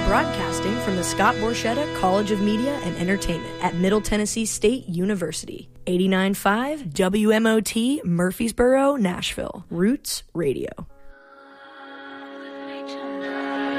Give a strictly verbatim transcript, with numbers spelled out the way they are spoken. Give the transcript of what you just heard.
Broadcasting from the Scott Borchetta College of Media and Entertainment at Middle Tennessee State University. eighty-nine point five W M O T, Murfreesboro, Nashville. Roots Radio.